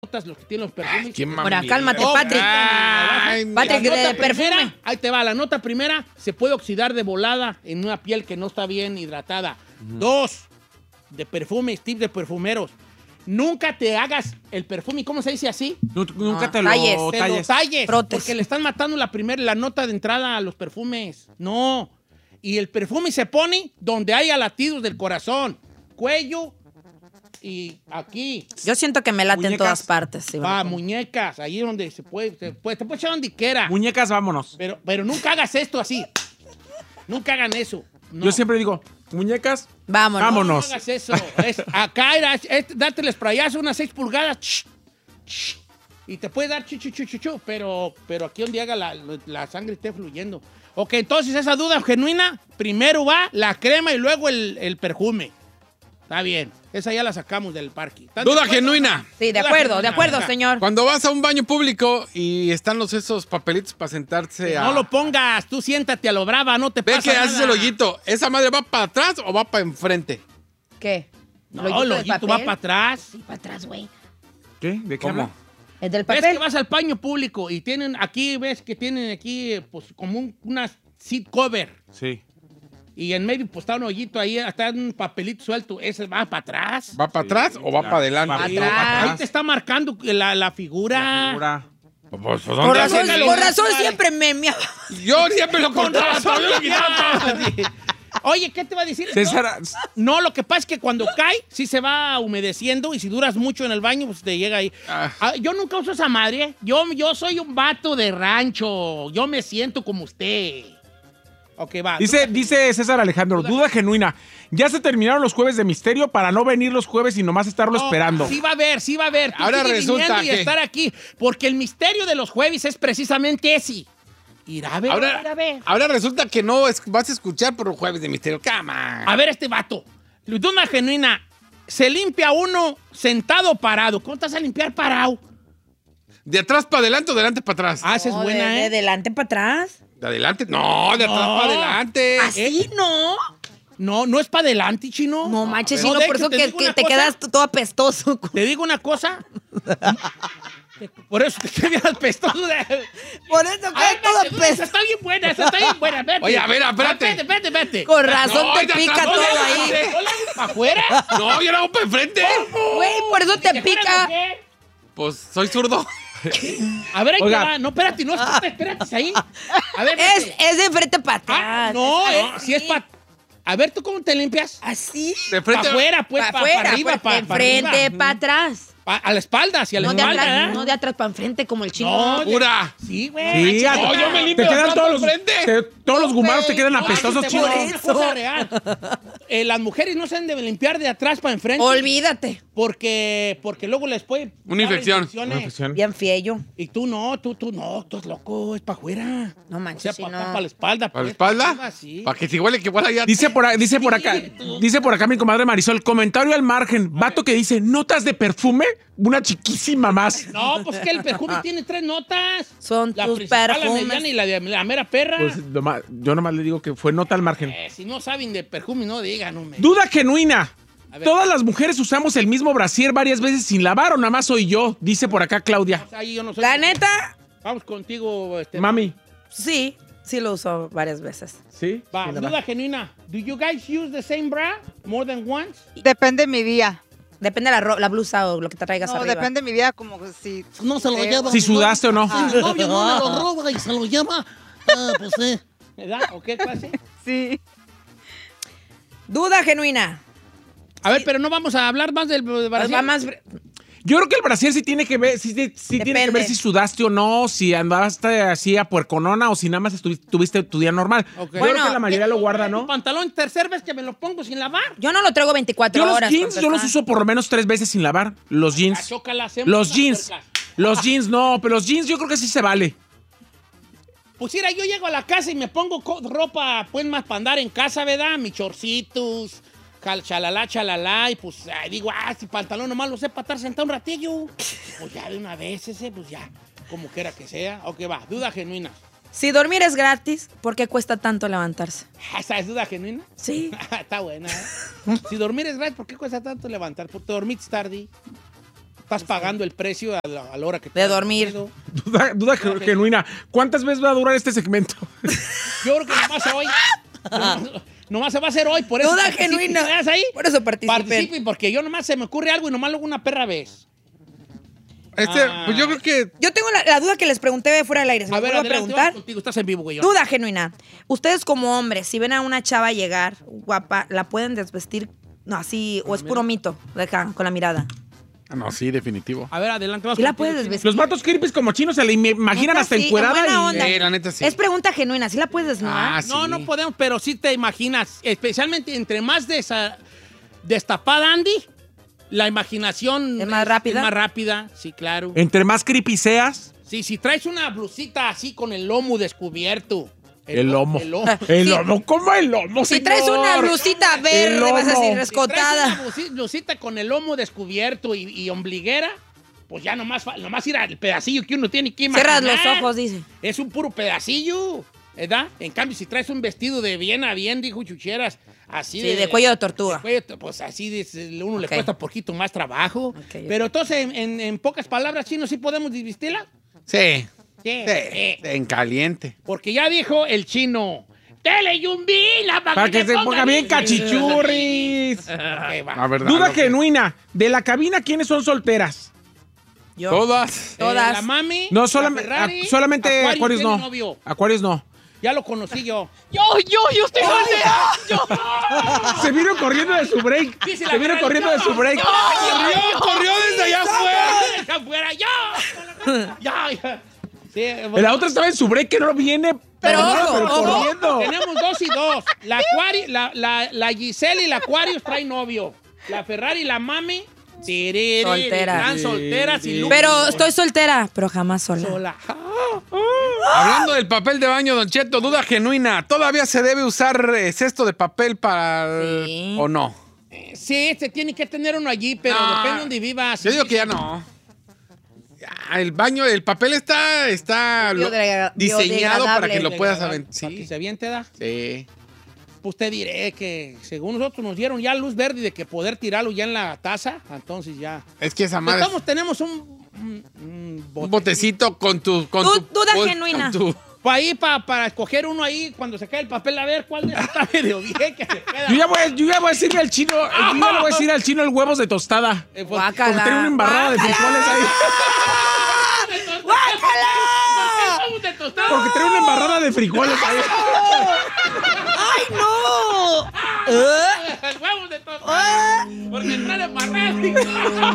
los que tienen los perfumes. Ahora, cálmate, Patrick. Patrick, de perfume. Ahí te va, la nota primera, se puede oxidar de volada en una piel que no está bien hidratada. 2, de perfumes, tips de perfumeros. Nunca te hagas el perfume, ¿cómo se dice así? Nunca te lo talles. Porque le están matando la nota de entrada a los perfumes. No. Y el perfume se pone donde haya latidos del corazón. Cuello y aquí. Yo siento que me late en todas partes. Sí, muñecas, ahí es donde se puede, te puede echar donde quiera. Muñecas, vámonos. Pero nunca hagas esto así. Nunca hagan eso. No. Yo siempre digo, muñecas, vámonos. No hagas eso. Acá era, darte el sprayazo, unas 6 pulgadas. Y te puede dar pero aquí donde haga la sangre esté fluyendo. Ok, entonces esa duda genuina, primero va la crema y luego el perfume. Está bien, esa ya la sacamos del parque. Duda genuina. Sí, de acuerdo, señor. Cuando vas a un baño público y están esos papelitos para sentarse No lo pongas, tú siéntate a lo brava, no te pasa nada. Ve que haces el hoyito. ¿Esa madre va para atrás o va para enfrente? ¿Qué? No, el hoyito va para atrás. Sí, para atrás, güey. ¿Qué? ¿De qué ¿Cómo? habla? ¿Es del papel? Ves que vas al baño público y tienen aquí, pues como una seat cover. Sí. Y en medio pues está un hoyito ahí, está un papelito suelto. ¿Ese va para atrás? ¿Va para atrás o va para adelante? Ahí te está marcando la figura. Pues, Por razón siempre me... Yo siempre lo Con contaba. razón. Oye, ¿qué te va a decir? César. No, lo que pasa es que cuando cae, sí se va humedeciendo y si duras mucho en el baño, pues te llega ahí. Yo nunca uso esa madre. Yo soy un vato de rancho. Yo me siento como usted. Ok, va. Dice César Alejandro, duda genuina. Ya se terminaron los jueves de misterio para no venir los jueves y nomás estarlo esperando. Sí va a haber. Tú Ahora sigue resulta viniendo que... y estar aquí. Porque el misterio de los jueves es precisamente ese. Ir a ver. Ahora resulta que no vas a escuchar por jueves de misterio. Cama. A ver este vato. Duda genuina. Se limpia uno sentado o parado. ¿Cómo te vas a limpiar parado? ¿De atrás para adelante o de adelante para atrás? Esa es buena, ¿De adelante para atrás? ¿De adelante? No, de atrás para adelante. ¿Así no? No es para adelante, chino. No manches, chino, de por hecho, eso que digo te quedas todo apestoso. Te digo una cosa. Por eso te quedas apestoso. Por eso quedas todo apestoso. Esa está bien buena. Vete. Oye, a ver, espérate. Vete. Con razón No, te de pica atrás, todo no, ahí. ¿Para afuera? No, yo lo hago para enfrente. Güey, por eso te pica. Pues soy zurdo. A ver, ahí te Oiga. va. No, espérate, ahí. A ver, Es de frente para atrás. Si es para... A ver, ¿tú cómo te limpias? ¿Así? De frente. Para afuera, pues, para arriba, para enfrente, para atrás. a la espalda, hacia la No de espalda. atrás, ¿eh? no de atrás para enfrente como el chino. No, Pura. Sí, güey. Sí, No, yo me limpio te quedan de todos atrás los, para enfrente. todos los gumaros te quedan No, apestosos, te chino. voy a decir una cosa real. Las mujeres no se han de limpiar de atrás para enfrente. Olvídate. Porque luego les puede... Una dar infección. infecciones. Una infección. Bien fiello. Y tú no, tú es loco, es para afuera. No O manches, sea, si para no. la espalda. ¿Para la pues, espalda? arriba, sí. Para que si huele que huele ya. Dice por acá mi comadre Marisol, comentario al margen, vato que dice, ¿notas de perfume? Una chiquísima más. No, pues que el perfume tiene 3 notas. Son La tus principal, la perfumes. mediana y la mera perra. Pues yo nomás le digo que fue nota al margen. Si no saben de perfume, no digan, no me... Duda genuina. A ver. ¿Todas las mujeres usamos el mismo brasier varias veces sin lavar o nada más soy yo? Dice por acá Claudia. O sea, ahí yo no soy... La neta, Vamos contigo, Mami. sí lo uso varias veces. ¿Sí? Va, Sin duda lavar. genuina. Do you guys use the same bra more than once? Depende de mi día. Depende de la blusa o lo que te traigas No, arriba. depende de mi vida, como que si... No se lo lleva. Si sudaste o no. Si el novio no me lo roba y se lo lleva, pues ¿verdad? ¿O qué clase? Sí. Duda genuina. A ver, pero no vamos a hablar más del brasier. Va más... Yo creo que el brasier sí tiene que ver, tiene que Depende. ver si sudaste o no, si andaste así a puerconona o si nada más tuviste tu día normal. Ok. Yo Bueno, creo que la mayoría lo guarda, Tu ¿no? pantalón, tercer vez que me lo pongo sin lavar. Yo no lo traigo 24 Yo los horas. jeans, yo los uso por lo menos 3 veces sin lavar. Los jeans. Chócala, hacemos Los unas jeans. tuercas. Los jeans no, pero los jeans yo creo que sí se vale. Pues mira, yo llego a la casa y me pongo ropa, pues más para andar en casa, ¿verdad? Mis chorcitos, chalala, y pues digo, si pantalón nomás lo sé para estar sentado un ratillo. Pues ya de una vez pues ya, como quiera que sea. Ok, va, duda genuina. Si dormir es gratis, ¿por qué cuesta tanto levantarse? ¿Esa es duda genuina? Sí. Está buena, ¿eh? Si dormir es gratis, ¿por qué cuesta tanto levantar? Porque dormiste tarde. estás pagando el precio a la hora que te De has dormir. dormido. Duda genuina. ¿Cuántas veces va a durar este segmento? Yo creo que nomás hoy. Nomás se va a hacer hoy, por eso. Duda participe, genuina. ¿ves ahí? Por eso participen. Participen, porque yo nomás se me ocurre algo y nomás lo hago una perra vez. Pues yo creo que Yo tengo la duda que les pregunté fuera del aire. ¿Se A me ver, vuelvo a adelante, preguntar? vamos contigo, estás en vivo, güey. Duda genuina. Ustedes como hombres, si ven a una chava llegar guapa, ¿la pueden desvestir? No, así, o es puro mito, deja, con la mirada. no, sí, definitivo. A ver, adelante, vamos ¿Sí la contigo, puedes Chino. desvestir? Los vatos creepy como chinos se le imaginan Neta, hasta sí, encuerada en buena y... onda. La neta sí. Es pregunta genuina, ¿sí la puedes desnudar? No, no podemos, pero sí te imaginas, especialmente entre más destapada Andy, la imaginación ¿Es más rápida? Es más rápida, sí, claro. Entre más creepy seas, Sí, si traes una blusita así con el lomo descubierto. el lomo. El lomo. El Sí. lomo, ¿cómo el lomo, Si traes señor? una blusita verde, lomo. vas así, Si traes rescotada. una blusita con el lomo descubierto y ombliguera, pues ya nomás ir al pedacillo que uno tiene que imaginar. Cierras los ojos, dice. Es un puro pedacillo, ¿verdad? En cambio, si traes un vestido de bien a bien, dijo Chucheras, así Sí, de cuello de tortuga. pues así uno le Ok. cuesta un poquito más trabajo. Ok. Pero entonces, en pocas palabras, Chino, ¿sí podemos desvestirla? Sí. Sí. En caliente. Porque ya dijo el Chino, ¡dele yumbila Para que se ponga bien cachichurris. Ok, va. La verdad. Duda lo que- genuina. De la cabina, ¿quiénes son solteras? Yo. Todas. Todas. La mami, No, la solamente Ferrari, solamente Aquarius tiene no. novio. Aquarius no. Ya lo conocí yo. Yo estoy soltera. Se vino corriendo de su break. Dice la Se vino Ferrari, corriendo de su break. Corrió desde allá afuera. Afuera, ya. Ya. Sí, La otra estaba en su break que no viene. Pero nada, ojo, pero ojo. corriendo. tenemos 2 y 2. La Giselle y la Aquarius traen novio. La Ferrari y la mami, Solteras. están solteras y Pero estoy soltera, pero jamás sola. sola. Hablando del papel de baño, Don Cheto, duda genuina. ¿Todavía se debe usar cesto de papel para Sí. o no? Sí, se tiene que tener uno allí, pero No. depende de donde vivas. Yo digo que ya no. Ya, el baño, el papel está diseñado para que lo puedas aventar. Para que Sí. se aviente, ¿da? Sí. Pues te diré que según nosotros nos dieron ya luz verde de que poder tirarlo ya en la taza, entonces ya. Es que esa madre es Estamos, tenemos un un botecito con tu... Duda genuina. Para ahí, para escoger uno ahí, cuando se cae el papel, a ver cuál de esos está medio bien que se pueda. Yo ya voy a decirle al chino, yo ya le voy a decir al chino el huevos de tostada. Pues, Guácala. Porque tiene una embarrada de frijoles ahí. vamos de tostada. Porque trae una embarrada de frijoles ahí. ¡Ay, no! Vamos de tostada. Porque trae embarrada.